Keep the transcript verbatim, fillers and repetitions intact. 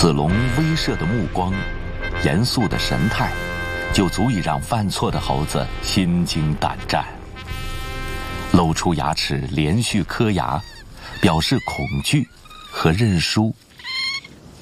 子龙威慑的目光，严肃的神态，就足以让犯错的猴子心惊胆战。露出牙齿，连续磕牙，表示恐惧和认输。